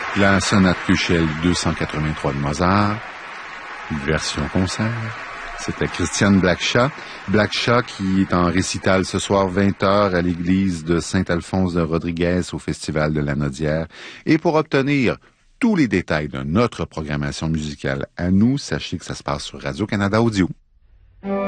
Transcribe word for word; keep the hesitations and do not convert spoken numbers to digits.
La sonate Köchel deux cent quatre-vingt-trois de Mozart, version concert. C'était Christiane Blackchat. Blackchat qui est en récital ce soir vingt heures à l'église de Saint-Alphonse de Rodriguez au Festival de la Nodière. Et pour obtenir tous les détails de notre programmation musicale à nous, sachez que ça se passe sur Radio-Canada Audio.